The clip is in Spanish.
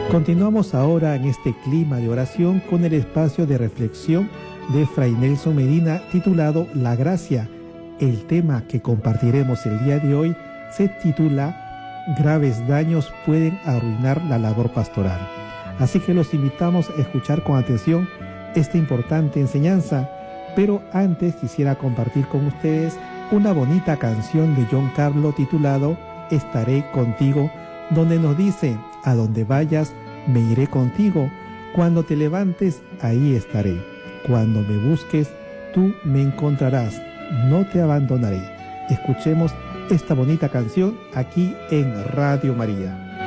Continuamos ahora en este clima de oración con el espacio de reflexión de Fray Nelson Medina titulado La Gracia. El tema que compartiremos el día de hoy se titula Graves daños pueden arruinar la labor pastoral. Así que los invitamos a escuchar con atención esta importante enseñanza, pero antes quisiera compartir con ustedes una bonita canción de John Carlo titulado Estaré contigo, donde nos dice: a donde vayas, me iré contigo. Cuando te levantes, ahí estaré. Cuando me busques, tú me encontrarás. No te abandonaré. Escuchemos esta bonita canción aquí en Radio María.